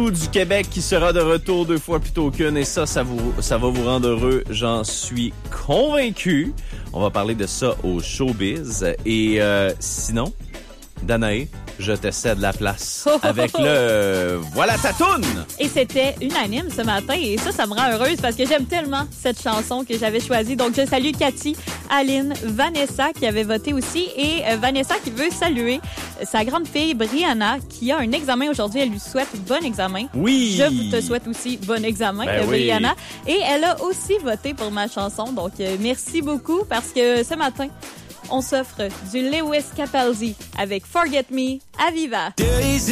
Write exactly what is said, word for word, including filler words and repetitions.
Zoo du Québec qui sera de retour deux fois plus tôt qu'une. Et ça, ça, vous, ça va vous rendre heureux. J'en suis convaincu. On va parler de ça au showbiz. Et euh, sinon, Danae, je te cède la place avec le euh, Voilà ta toune! Et c'était unanime ce matin et ça, ça me rend heureuse parce que j'aime tellement cette chanson que j'avais choisie. Donc, je salue Cathy, Aline, Vanessa qui avait voté aussi et euh, Vanessa qui veut saluer sa grande fille Brianna qui a un examen aujourd'hui. Elle lui souhaite bon examen. Oui! Je te souhaite aussi bon examen, ben Brianna. Oui. Et elle a aussi voté pour ma chanson. Donc, euh, merci beaucoup parce que ce matin, on s'offre du Lewis Capaldi avec Forget Me à Viva.